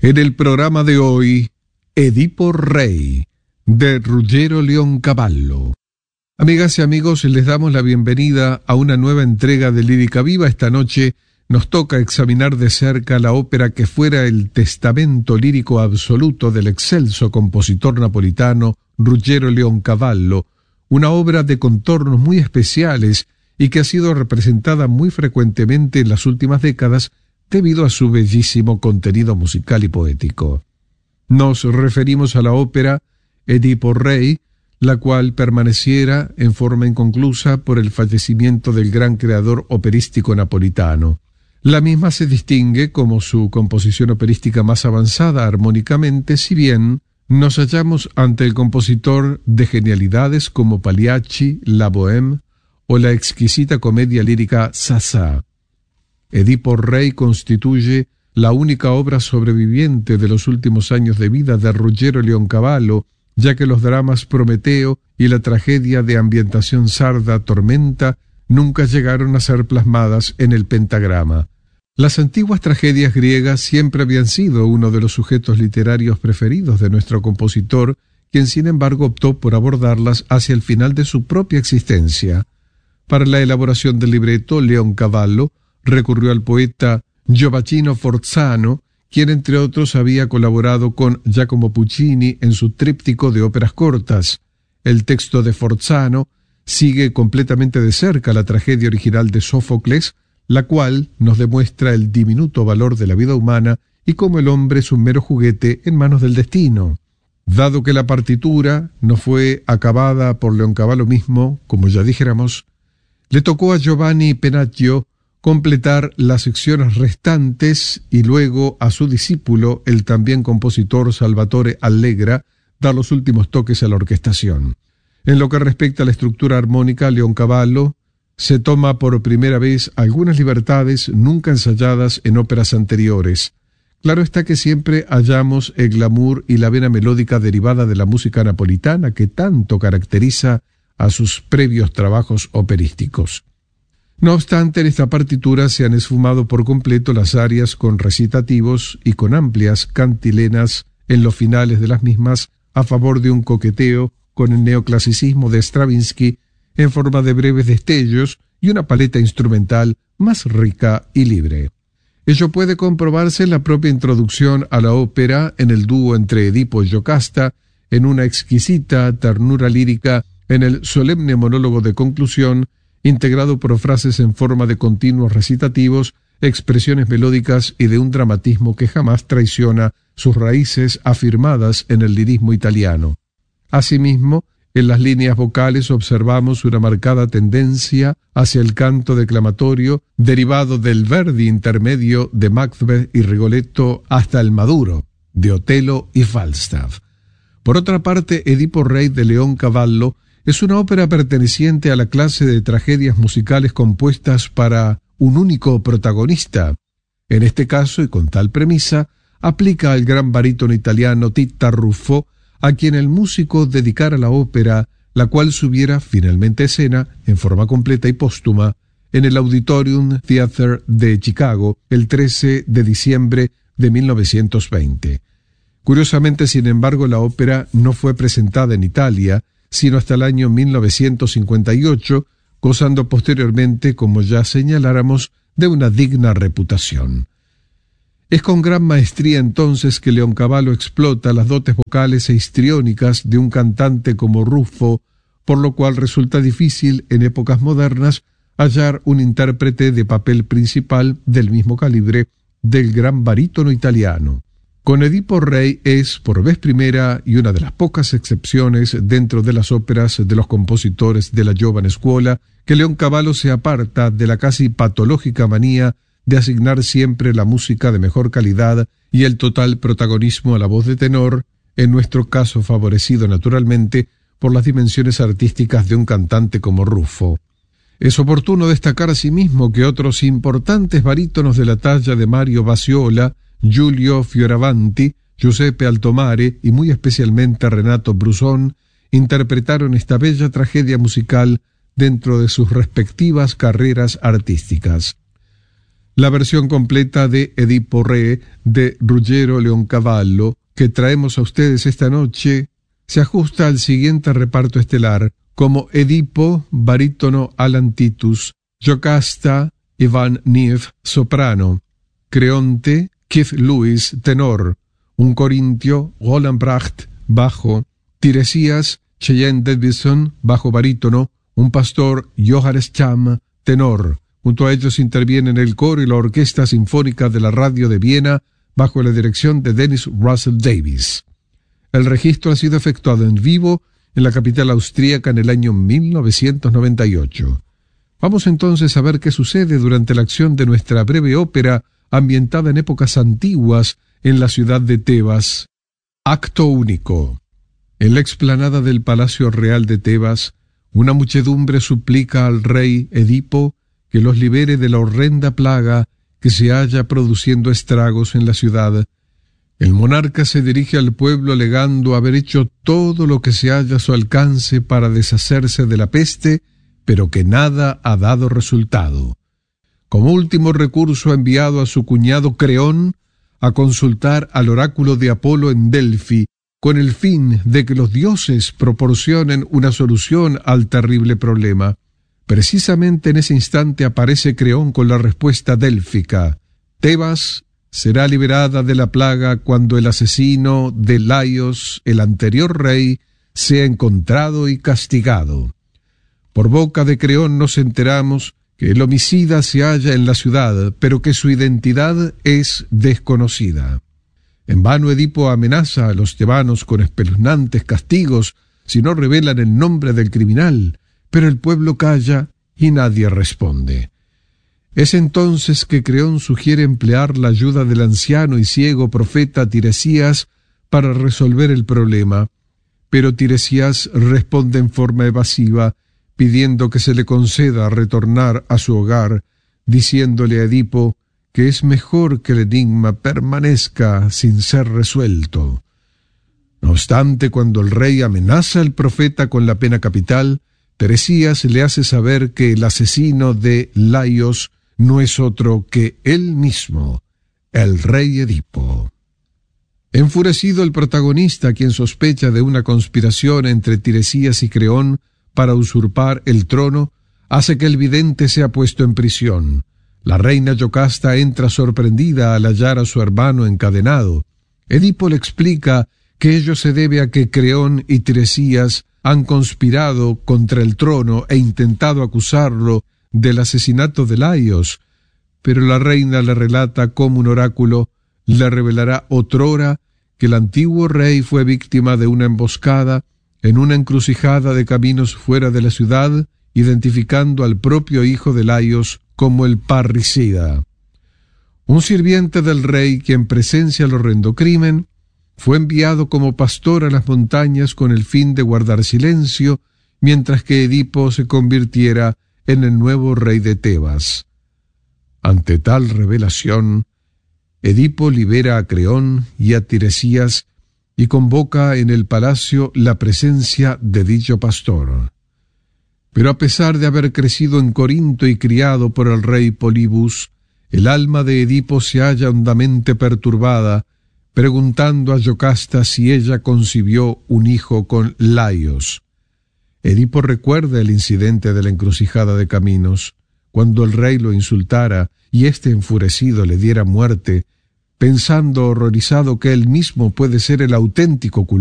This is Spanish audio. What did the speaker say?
En el programa de hoy, Edipo Rey, de Ruggero Leoncavallo. Amigas y amigos, les damos la bienvenida a una nueva entrega de Lírica Viva. Esta noche nos toca examinar de cerca la ópera que fuera el testamento lírico absoluto del excelso compositor napolitano Ruggero Leoncavallo, una obra de contornos muy especiales y que ha sido representada muy frecuentemente en las últimas décadas debido a su bellísimo contenido musical y poético. Nos referimos a la ópera Edipo Rey, la cual permaneciera en forma inconclusa por el fallecimiento del gran creador operístico napolitano. La misma se distingue como su composición operística más avanzada armónicamente, si bien nos hallamos ante el compositor de genialidades como Pagliacci, La Bohème o la exquisita comedia lírica Sasá. Edipo Rey constituye la única obra sobreviviente de los últimos años de vida de Ruggero Leoncavallo, ya que los dramas Prometeo y la tragedia de ambientación sarda Tormenta nunca llegaron a ser plasmadas en el pentagrama. Las antiguas tragedias griegas siempre habían sido uno de los sujetos literarios preferidos de nuestro compositor, quien sin embargo optó por abordarlas hacia el final de su propia existencia. Para la elaboración del libreto, Leoncavallo recurrió al poeta Gioacchino Forzano, quien entre otros había colaborado con Giacomo Puccini en su tríptico de óperas cortas. El texto de Forzano sigue completamente de cerca la tragedia original de Sófocles, la cual nos demuestra el diminuto valor de la vida humana y cómo el hombre es un mero juguete en manos del destino. Dado que la partitura no fue acabada por Leoncavallo mismo, como ya dijéramos, le tocó a Giovanni Pennacchio completar las secciones restantes y luego a su discípulo, el también compositor Salvatore Allegra, dar los últimos toques a la orquestación. En lo que respecta a la estructura armónica, Leoncavallo se toma por primera vez algunas libertades nunca ensayadas en óperas anteriores. Claro está que siempre hallamos el glamour y la vena melódica derivada de la música napolitana que tanto caracteriza a sus previos trabajos operísticos. No obstante, en esta partitura se han esfumado por completo las arias con recitativos y con amplias cantilenas en los finales de las mismas a favor de un coqueteo con el neoclasicismo de Stravinsky en forma de breves destellos y una paleta instrumental más rica y libre. Ello puede comprobarse en la propia introducción a la ópera, en el dúo entre Edipo y Yocasta, en una exquisita ternura lírica, en el solemne monólogo de conclusión, integrado por frases en forma de continuos recitativos, expresiones melódicas y de un dramatismo que jamás traiciona sus raíces afirmadas en el lirismo italiano. Asimismo, en las líneas vocales observamos una marcada tendencia hacia el canto declamatorio, derivado del Verdi intermedio de Macbeth y Rigoletto hasta el Maduro, de Otelo y Falstaff. Por otra parte, Edipo Rey de Leoncavallo es una ópera perteneciente a la clase de tragedias musicales compuestas para un único protagonista. En este caso, y con tal premisa, aplica al gran barítono italiano Titta Ruffo, a quien el músico dedicara la ópera, la cual subiera finalmente a escena, en forma completa y póstuma, en el Auditorium Theatre de Chicago, el 13 de diciembre de 1920. Curiosamente, sin embargo, la ópera no fue presentada en Italia, sino hasta el año 1958, gozando posteriormente, como ya señaláramos, de una digna reputación. Es con gran maestría entonces que Leoncavallo explota las dotes vocales e histriónicas de un cantante como Ruffo, por lo cual resulta difícil en épocas modernas hallar un intérprete de papel principal del mismo calibre del gran barítono italiano. Con Edipo Rey es, por vez primera y una de las pocas excepciones dentro de las óperas de los compositores de la Giovane Scuola, que Leoncavallo se aparta de la casi patológica manía de asignar siempre la música de mejor calidad y el total protagonismo a la voz de tenor, en nuestro caso favorecido naturalmente por las dimensiones artísticas de un cantante como Ruffo. Es oportuno destacar asimismo que otros importantes barítonos de la talla de Mario Basiola, Giulio Fioravanti, Giuseppe Altomare y muy especialmente Renato Brusón interpretaron esta bella tragedia musical dentro de sus respectivas carreras artísticas. La versión completa de Edipo Re de Ruggero Leoncavallo que traemos a ustedes esta noche se ajusta al siguiente reparto estelar, como Edipo, barítono Alan Titus, Jocasta, Ivan Neff, soprano, Creonte, Keith Lewis, tenor, un corintio, Roland Bracht, bajo, Tiresias, Cheyenne Davidson, bajo barítono, un pastor, Johannes Cham, tenor. Junto a ellos intervienen el coro y la orquesta sinfónica de la radio de Viena, bajo la dirección de Dennis Russell Davies. El registro ha sido efectuado en vivo en la capital austríaca en el año 1998. Vamos entonces a ver qué sucede durante la acción de nuestra breve ópera ambientada en épocas antiguas en la ciudad de Tebas. Acto único. En la explanada del Palacio Real de Tebas, una muchedumbre suplica al rey Edipo que los libere de la horrenda plaga que se halla produciendo estragos en la ciudad. El monarca se dirige al pueblo alegando haber hecho todo lo que se halla a su alcance para deshacerse de la peste, pero que nada ha dado resultado. Como último recurso ha enviado a su cuñado Creón a consultar al oráculo de Apolo en Delfi, con el fin de que los dioses proporcionen una solución al terrible problema. Precisamente en ese instante aparece Creón con la respuesta délfica: Tebas será liberada de la plaga cuando el asesino de Laios, el anterior rey, sea encontrado y castigado. Por boca de Creón nos enteramos que el homicida se halla en la ciudad, pero que su identidad es desconocida. En vano Edipo amenaza a los tebanos con espeluznantes castigos si no revelan el nombre del criminal, pero el pueblo calla y nadie responde. Es entonces que Creón sugiere emplear la ayuda del anciano y ciego profeta Tiresias para resolver el problema, pero Tiresias responde en forma evasiva, pidiendo que se le conceda retornar a su hogar, diciéndole a Edipo que es mejor que el enigma permanezca sin ser resuelto. No obstante, cuando el rey amenaza al profeta con la pena capital, Tiresias le hace saber que el asesino de Laios no es otro que él mismo, el rey Edipo. Enfurecido el protagonista, quien sospecha de una conspiración entre Tiresias y Creón para usurpar el trono, hace que el vidente sea puesto en prisión. La reina Yocasta entra sorprendida al hallar a su hermano encadenado. Edipo le explica que ello se debe a que Creón y Tiresias han conspirado contra el trono e intentado acusarlo del asesinato de Laios, pero la reina le relata cómo un oráculo le revelará otrora que el antiguo rey fue víctima de una emboscada en una encrucijada de caminos fuera de la ciudad, identificando al propio hijo de Laios como el parricida. Un sirviente del rey, quien presencia el horrendo crimen, fue enviado como pastor a las montañas con el fin de guardar silencio, mientras que Edipo se convirtiera en el nuevo rey de Tebas. Ante tal revelación, Edipo libera a Creón y a Tiresias y convoca en el palacio la presencia de dicho pastor. Pero a pesar de haber crecido en Corinto y criado por el rey Polibus, el alma de Edipo se halla hondamente perturbada, preguntando a Yocasta si ella concibió un hijo con Laios. Edipo recuerda el incidente de la encrucijada de caminos, cuando el rey lo insultara y éste enfurecido le diera muerte, pensando horrorizado que él mismo puede ser el auténtico culpable.